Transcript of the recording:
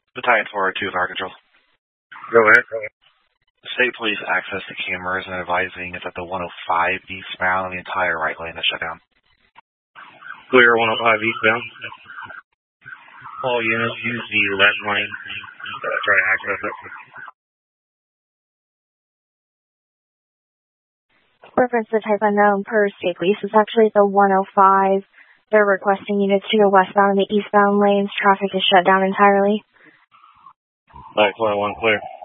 Battalion 402, Fire Control. Go ahead. State Police access the cameras and advising it's at the 105 eastbound and the entire right lane is shut down. Clear 105 eastbound. All units use the left lane. Try to access it. Reference to type unknown per State Police. It's actually the 105. They're requesting units to go westbound and the eastbound lanes. Traffic is shut down entirely. Alright, 101 clear.